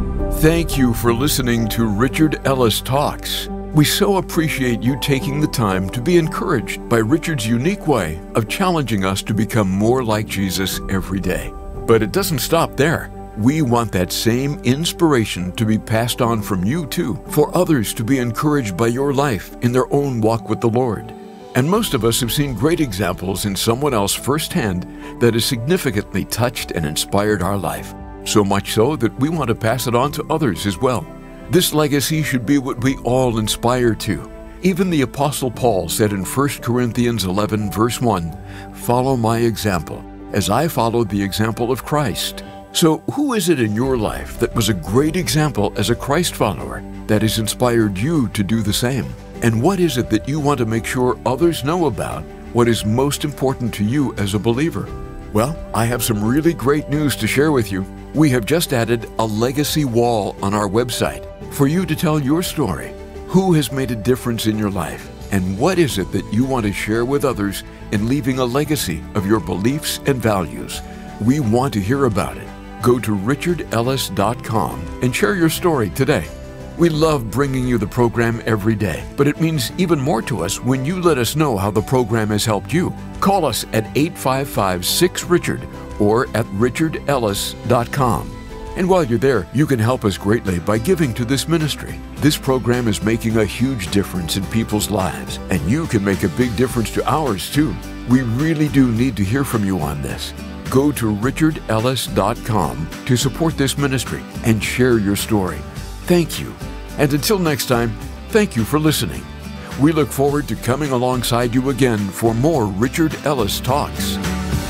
[SPEAKER 7] Thank you for listening to Richard Ellis Talks. We so appreciate you taking the time to be encouraged by Richard's unique way of challenging us to become more like Jesus every day. But it doesn't stop there. We want that same inspiration to be passed on from you too, for others to be encouraged by your life in their own walk with the Lord. And most of us have seen great examples in someone else firsthand that has significantly touched and inspired our life. So much so that we want to pass it on to others as well. This legacy should be what we all aspire to. Even the Apostle Paul said in First Corinthians eleven, verse one, "Follow my example, as I followed the example of Christ." So who is it in your life that was a great example as a Christ follower that has inspired you to do the same? And what is it that you want to make sure others know about? What is most important to you as a believer? Well, I have some really great news to share with you. We have just added a legacy wall on our website for you to tell your story. Who has made a difference in your life? And what is it that you want to share with others in leaving a legacy of your beliefs and values? We want to hear about it. Go to richard ellis dot com and share your story today. We love bringing you the program every day, but it means even more to us when you let us know how the program has helped you. Call us at eight five five, six, Richard or at richard ellis dot com. And while you're there, you can help us greatly by giving to this ministry. This program is making a huge difference in people's lives, and you can make a big difference to ours too. We really do need to hear from you on this. Go to richard ellis dot com to support this ministry and share your story. Thank you. And until next time, thank you for listening. We look forward to coming alongside you again for more Richard Ellis Talks.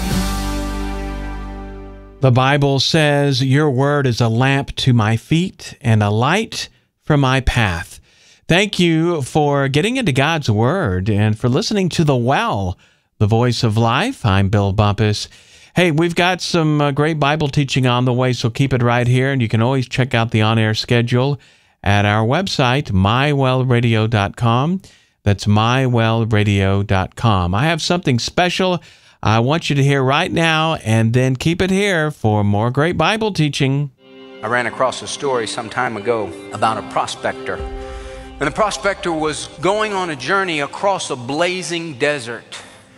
[SPEAKER 3] The Bible says, "Your word is a lamp to my feet and a light for my path." Thank you for getting into God's Word and for listening to The Well, the Voice of Life. I'm Bill Bumpus. Hey, we've got some uh, great Bible teaching on the way, so keep it right here. And you can always check out the on-air schedule at our website, my well radio dot com. That's my well radio dot com. I have something special I want you to hear right now, and then keep it here for more great Bible teaching.
[SPEAKER 9] I ran across a story some time ago about a prospector. And the prospector was going on a journey across a blazing desert.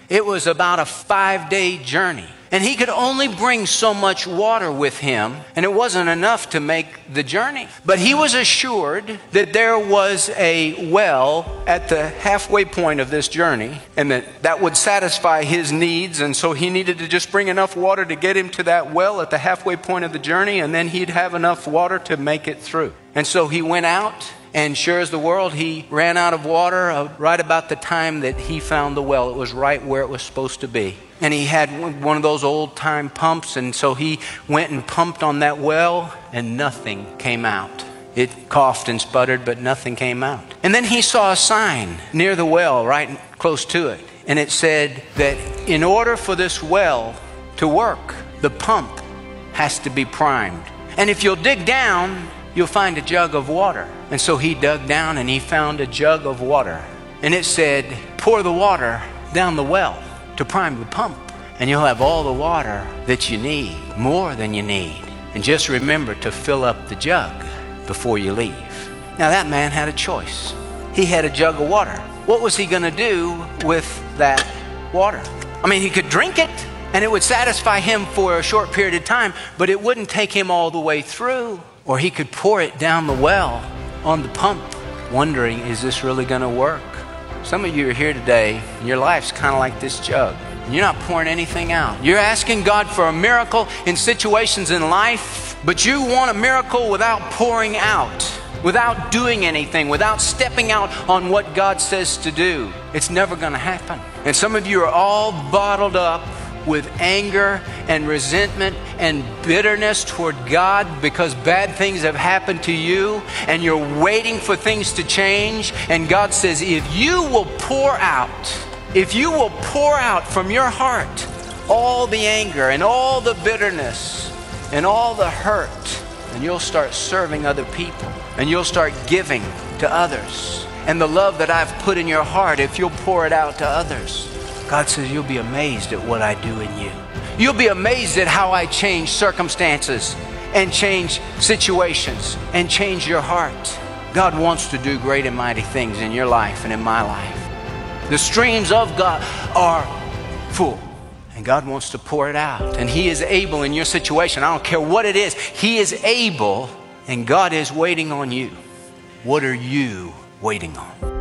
[SPEAKER 9] It was about a five-day journey. And he could only bring so much water with him, and it wasn't enough to make the journey. But he was assured that there was a well at the halfway point of this journey, and that that would satisfy his needs, and so he needed to just bring enough water to get him to that well at the halfway point of the journey, and then he'd have enough water to make it through. And so he went out, and sure as the world, he ran out of water uh, right about the time that he found the well. It was right where it was supposed to be. And he had one of those old-time pumps, and so he went and pumped on that well, and nothing came out. It coughed and sputtered, but nothing came out. And then he saw a sign near the well, right close to it, and it said that in order for this well to work, the pump has to be primed. And if you'll dig down, you'll find a jug of water. And so he dug down and he found a jug of water. And it said, pour the water down the well to prime the pump. And you'll have all the water that you need, more than you need. And just remember to fill up the jug before you leave. Now that man had a choice. He had a jug of water. What was he going to do with that water? I mean, he could drink it and it would satisfy him for a short period of time, but it wouldn't take him all the way through. Or he could pour it down the well on the pump, wondering, is this really going to work? Some of you are here today, and your life's kind of like this jug. You're not pouring anything out. You're asking God for a miracle in situations in life, but you want a miracle without pouring out, without doing anything, without stepping out on what God says to do. It's never going to happen. And some of you are all bottled up with anger and resentment and bitterness toward God because bad things have happened to you, and you're waiting for things to change. And God says, if you will pour out, if you will pour out from your heart all the anger and all the bitterness and all the hurt, and you'll start serving other people, and you'll start giving to others. And the love that I've put in your heart, if you'll pour it out to others, God says you'll be amazed at what I do in you. You'll be amazed at how I change circumstances and change situations and change your heart. God wants to do great and mighty things in your life and in my life. The streams of God are full, and God wants to pour it out. And He is able in your situation. I don't care what it is. He is able, and God is waiting on you. What are you waiting on?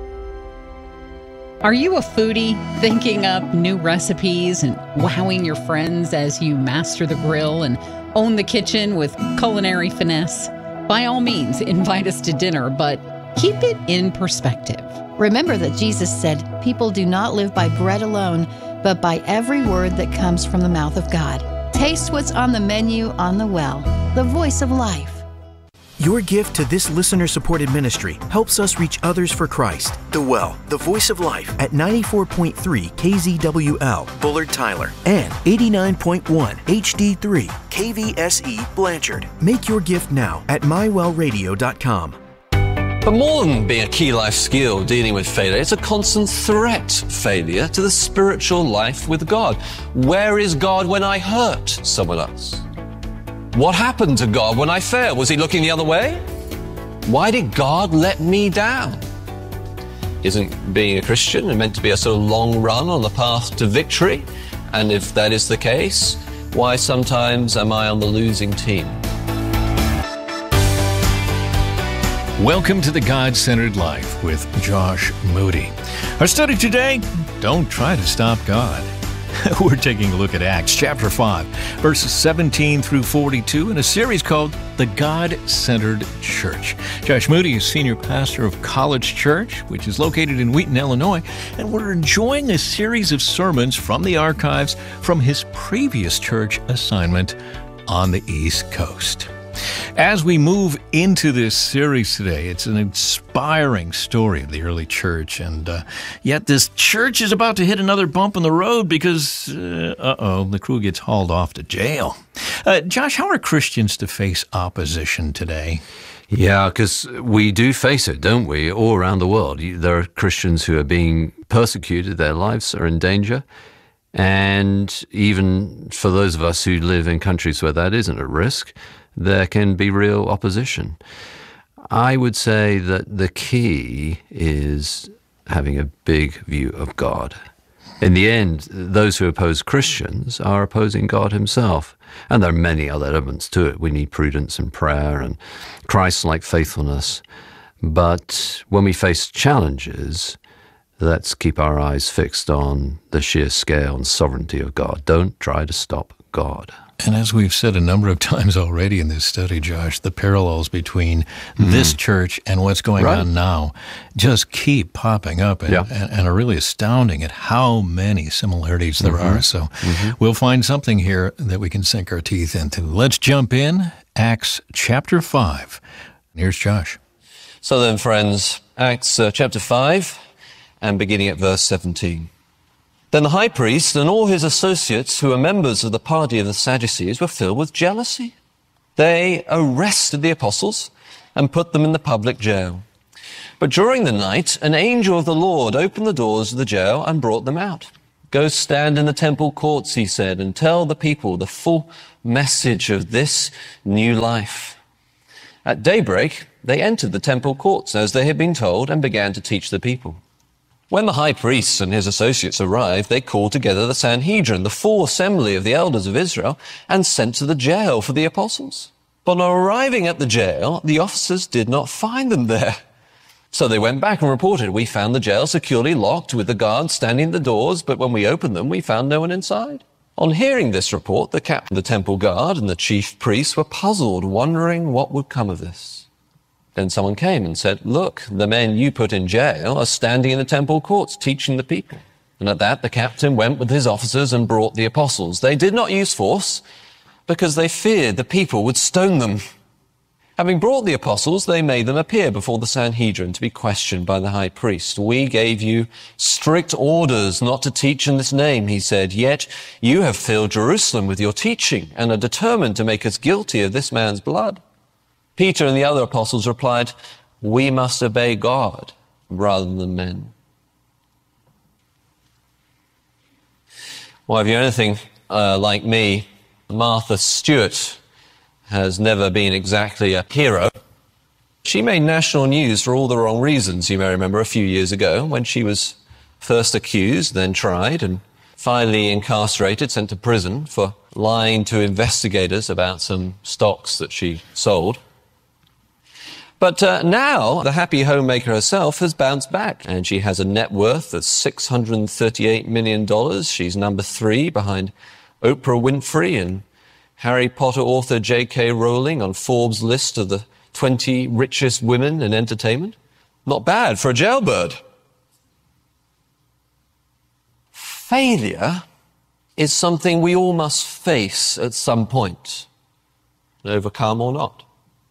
[SPEAKER 10] Are you a foodie, thinking up new recipes and wowing your friends as you master the grill and own the kitchen with culinary finesse? By all means, invite us to dinner, but keep it in perspective.
[SPEAKER 11] Remember that Jesus said, people do not live by bread alone, but by every word that comes from the mouth of God. Taste what's on the menu on The Well, the voice of life.
[SPEAKER 12] Your gift to this listener-supported ministry helps us reach others for Christ. The Well, the voice of life at ninety-four point three K Z W L, Bullard Tyler, and eighty-nine point one H D three K V S E Blanchard. Make your gift now at my well radio dot com.
[SPEAKER 13] But more than being a key life skill dealing with failure, it's a constant threat, failure, to the spiritual life with God. Where is God when I hurt someone else? What happened to God when I failed? Was He looking the other way? Why did God let me down? Isn't being a Christian meant to be a sort of long run on the path to victory? And if that is the case, why sometimes am I on the losing team?
[SPEAKER 2] Welcome to the God-Centered Life with Josh Moody. Our study today, don't try to stop God. We're taking a look at Acts chapter five, verses seventeen through forty-two in a series called The God-Centered Church. Josh Moody is senior pastor of College Church, which is located in Wheaton, Illinois, and we're enjoying a series of sermons from the archives from his previous church assignment on the East Coast. As we move into this series today, it's an inspiring story of the early church, and uh, yet this church is about to hit another bump in the road because, uh, uh-oh, the crew gets hauled off to jail. Uh, Josh, how are Christians to face opposition today?
[SPEAKER 14] Yeah, because we do face it, don't we, all around the world. There are Christians who are being persecuted, their lives are in danger, and even for those of us who live in countries where that isn't at risk, there can be real opposition. I would say that the key is having a big view of God. In the end, those who oppose Christians are opposing God himself. And there are many other elements to it. We need prudence in prayer and Christ-like faithfulness. But when we face challenges, let's keep our eyes fixed on the sheer scale and sovereignty of God. Don't try to stop God.
[SPEAKER 15] And as we've said a number of times already in this study, Josh, the parallels between mm-hmm. this church and what's going right. on now just keep popping up and, yeah. and, and are really astounding at how many similarities there mm-hmm. are. So mm-hmm. we'll find something here that we can sink our teeth into. Let's jump in. Acts chapter five. Here's Josh.
[SPEAKER 13] So then, friends, Acts uh, chapter five and beginning at verse seventeen. Then the high priest and all his associates, who were members of the party of the Sadducees, were filled with jealousy. They arrested the apostles and put them in the public jail. But during the night, an angel of the Lord opened the doors of the jail and brought them out. Go stand in the temple courts, he said, and tell the people the full message of this new life. At daybreak, they entered the temple courts as they had been told and began to teach the people. When the high priest and his associates arrived, they called together the Sanhedrin, the full assembly of the elders of Israel, and sent to the jail for the apostles. But on arriving at the jail, the officers did not find them there. So they went back and reported, we found the jail securely locked with the guards standing at the doors, but when we opened them, we found no one inside. On hearing this report, the captain of the temple guard and the chief priests were puzzled, wondering what would come of this. Then someone came and said, look, the men you put in jail are standing in the temple courts teaching the people. And at that, the captain went with his officers and brought the apostles. They did not use force because they feared the people would stone them. Having brought the apostles, they made them appear before the Sanhedrin to be questioned by the high priest. We gave you strict orders not to teach in this name, he said, yet you have filled Jerusalem with your teaching and are determined to make us guilty of this man's blood. Peter and the other apostles replied, we must obey God rather than men. Well, if you're anything uh, like me, Martha Stewart has never been exactly a hero. She made national news for all the wrong reasons, you may remember, a few years ago when she was first accused, then tried, and finally incarcerated, sent to prison for lying to investigators about some stocks that she sold. But uh, now, the happy homemaker herself has bounced back, and she has a net worth of six hundred thirty-eight million dollars. She's number three behind Oprah Winfrey and Harry Potter author J K Rowling on Forbes' list of the twenty richest women in entertainment. Not bad for a jailbird. Failure is something we all must face at some point, overcome or not.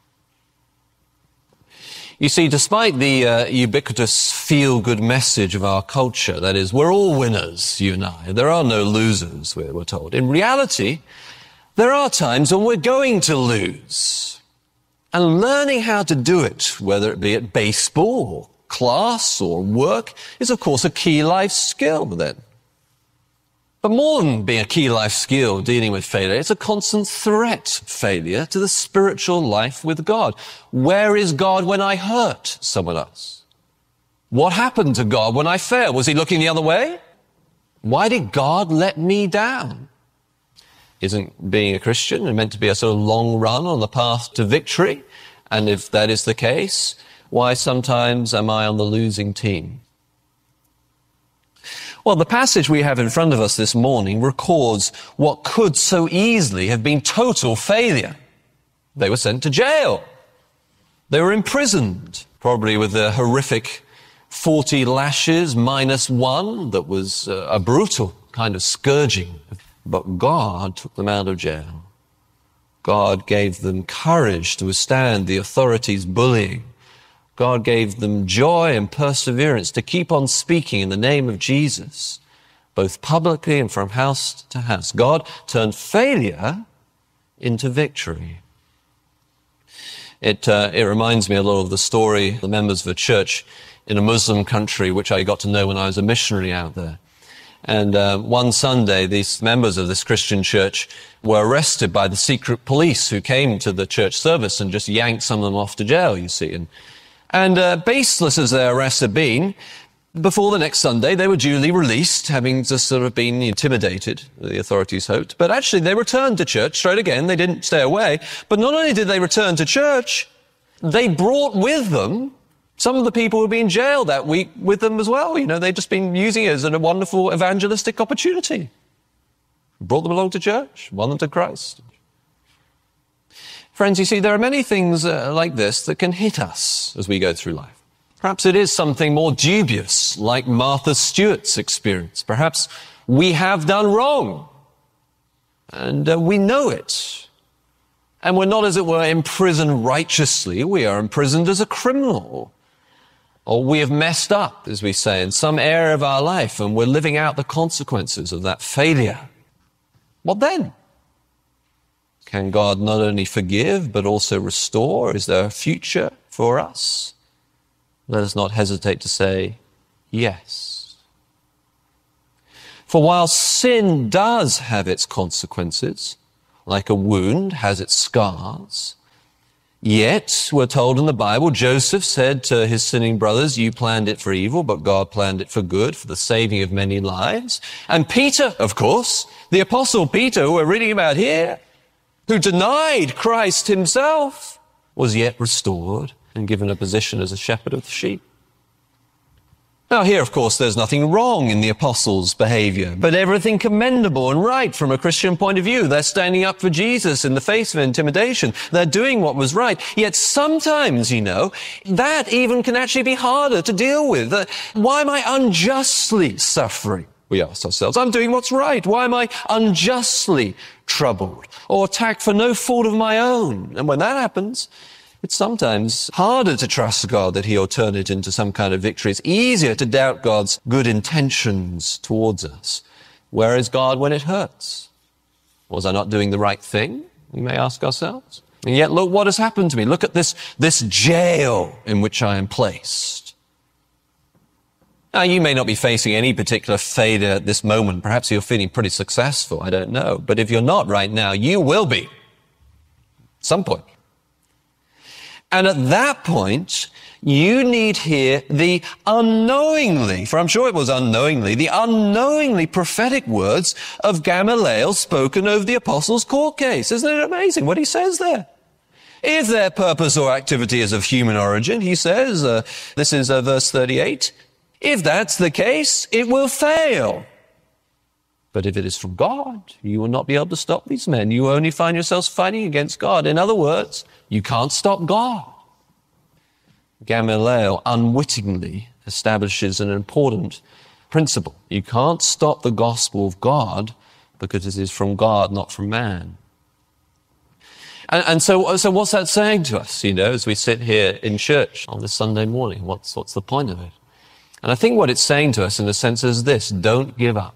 [SPEAKER 13] You see, despite the uh, ubiquitous feel-good message of our culture, that is, we're all winners, you and I, there are no losers, we're, we're told. In reality, there are times when we're going to lose. And learning how to do it, whether it be at baseball, or class, or work, is of course a key life skill then. But more than being a key life skill dealing with failure, it's a constant threat, failure, to the spiritual life with God. Where is God when I hurt someone else? What happened to God when I failed? Was he looking the other way? Why did God let me down? Isn't being a Christian meant to be a sort of long run on the path to victory? And if that is the case, why sometimes am I on the losing team? Well, the passage we have in front of us this morning records what could so easily have been total failure. They were sent to jail. They were imprisoned, probably with a horrific forty lashes minus one that was uh, a brutal kind of scourging. But God took them out of jail. God gave them courage to withstand the authorities' bullying. God gave them joy and perseverance to keep on speaking in the name of Jesus, both publicly and from house to house. God turned failure into victory. It, uh, it reminds me a lot of the story of the members of a church in a Muslim country, which I got to know when I was a missionary out there. And uh, one Sunday, these members of this Christian church were arrested by the secret police who came to the church service and just yanked some of them off to jail, you see. And And uh, baseless as their arrests had been, Before the next Sunday, they were duly released, having just sort of been intimidated, the authorities hoped. But actually, they returned to church straight again. They didn't stay away. But not only did they return to church, they brought with them some of the people who had been jailed that week with them as well. You know, they'd just been using it as a wonderful evangelistic opportunity. Brought them along to church, won them to Christ. Friends, you see, there are many things uh, like this that can hit us as we go through life. Perhaps it is something more dubious, like Martha Stewart's experience. Perhaps we have done wrong, and uh, we know it. And we're not, as it were, imprisoned righteously. We are imprisoned as a criminal. Or we have messed up, as we say, in some area of our life, and we're living out the consequences of that failure. What then? Can God not only forgive, but also restore? Is there a future for us? Let us not hesitate to say yes. For while sin does have its consequences, like a wound has its scars, yet, we're told in the Bible, Joseph said to his sinning brothers, you planned it for evil, but God planned it for good, for the saving of many lives. And Peter, of course, the Apostle Peter, who we're reading about here, who denied Christ himself, was yet restored and given a position as a shepherd of the sheep. Now here, of course, there's nothing wrong in the apostles' behavior, but everything commendable and right from a Christian point of view. They're standing up for Jesus in the face of intimidation. They're doing what was right. Yet sometimes, you know, that even can actually be harder to deal with. Uh, why am I unjustly suffering? We ask ourselves. I'm doing what's right. Why am I unjustly troubled or attacked for no fault of my own? And when that happens, it's sometimes harder to trust God that he'll turn it into some kind of victory. It's easier to doubt God's good intentions towards us. Where is God when it hurts? Was I not doing the right thing? We may ask ourselves. And yet, look what has happened to me. Look at this, this jail in which I am placed. Now, you may not be facing any particular failure at this moment. Perhaps you're feeling pretty successful. I don't know. But if you're not right now, you will be. At some point. And at that point, you need here the unknowingly, for I'm sure it was unknowingly, the unknowingly prophetic words of Gamaliel spoken over the apostles' court case. Isn't it amazing what he says there? If their purpose or activity is of human origin, he says, uh, this is uh, verse thirty-eight, if that's the case, it will fail. But if it is from God, you will not be able to stop these men. You only find yourselves fighting against God. In other words, you can't stop God. Gamaliel unwittingly establishes an important principle. You can't stop the gospel of God because it is from God, not from man. And, and so, so what's that saying to us, you know, as we sit here in church on this Sunday morning? What's, what's the point of it? And I think what it's saying to us in a sense is this: don't give up.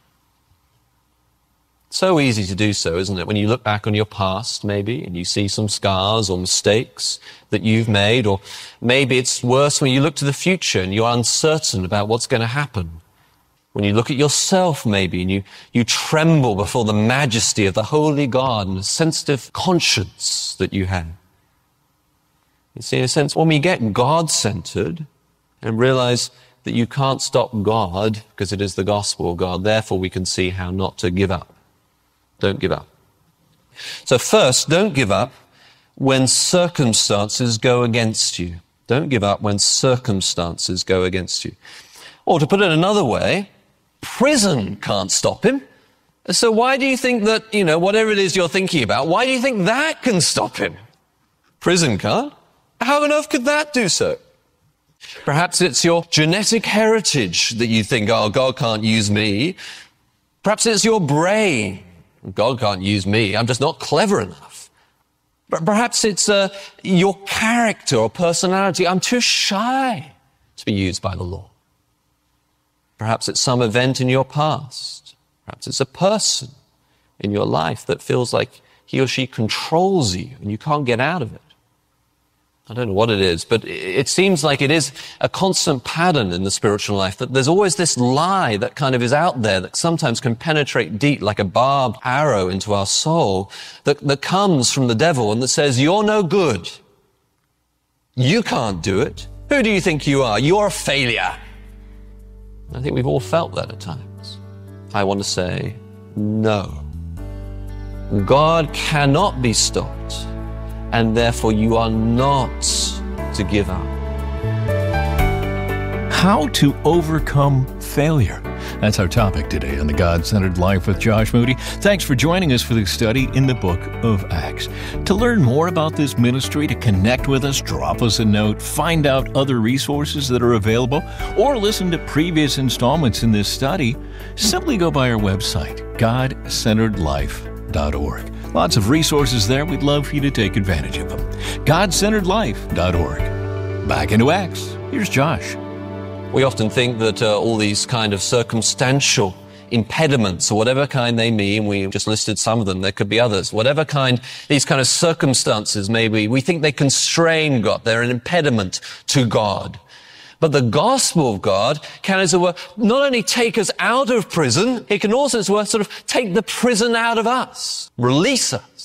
[SPEAKER 13] So easy to do so, isn't it? When you look back on your past, maybe, and you see some scars or mistakes that you've made, or maybe it's worse when you look to the future and you're uncertain about what's going to happen. When you look at yourself, maybe, and you, you tremble before the majesty of the holy God and the sensitive conscience that you have. You see, in a sense, when we get God-centered and realize that you can't stop God because it is the gospel of God, therefore we can see how not to give up. Don't give up. So first, don't give up when circumstances go against you. Don't give up when circumstances go against you. Or to put it another way, prison can't stop him. So why do you think that, you know, whatever it is you're thinking about, why do you think that can stop him? Prison can't. How on earth could that do so? Perhaps it's your genetic heritage that you think, oh, God can't use me. Perhaps it's your brain. God can't use me. I'm just not clever enough. But perhaps it's uh, your character or personality. I'm too shy to be used by the Lord. Perhaps it's some event in your past. Perhaps it's a person in your life that feels like he or she controls you and you can't get out of it. I don't know what it is, but it seems like it is a constant pattern in the spiritual life, that there's always this lie that kind of is out there that sometimes can penetrate deep like a barbed arrow into our soul, that, that comes from the devil and that says, you're no good. You can't do it. Who do you think you are? You're a failure. I think we've all felt that at times. I want to say no. God cannot be stopped, and therefore you are not to give up.
[SPEAKER 15] How to overcome failure. That's our topic today on the God-Centered Life with Josh Moody. Thanks for joining us for the study in the book of Acts. To learn more about this ministry, to connect with us, drop us a note, find out other resources that are available, or listen to previous installments in this study, simply go by our website, god centered life dot org. Lots of resources there. We'd love for you to take advantage of them. god centered life dot org. Back into Acts. Here's Josh.
[SPEAKER 13] We often think that uh, all these kind of circumstantial impediments, or whatever kind they mean, we just listed some of them, there could be others, whatever kind, these kind of circumstances maybe, we think they constrain God, they're an impediment to God. But the gospel of God can, as it were, not only take us out of prison, it can also, as it were, sort of take the prison out of us, release us.